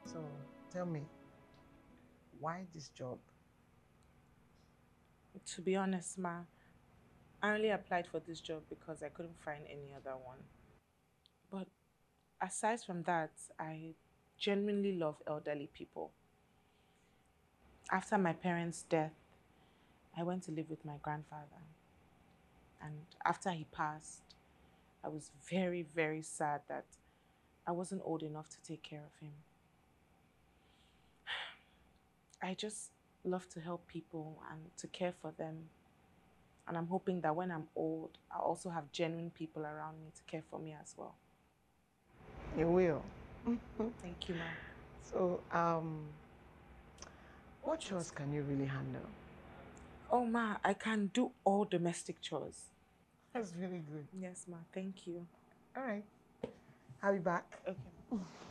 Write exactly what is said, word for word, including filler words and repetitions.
So tell me, why this job? To be honest, ma, I only applied for this job because I couldn't find any other one. But aside from that, I genuinely love elderly people. After my parents' death, I went to live with my grandfather. And after he passed, I was very, very sad that I wasn't old enough to take care of him. I just love to help people and to care for them. And I'm hoping that when I'm old, I'll also have genuine people around me to care for me as well. You will. Thank you, ma. So, um, what chores can you really handle? Oh, ma, I can do all domestic chores. That's really good. Yes, ma. Thank you. All right, I'll be back. Okay, ma.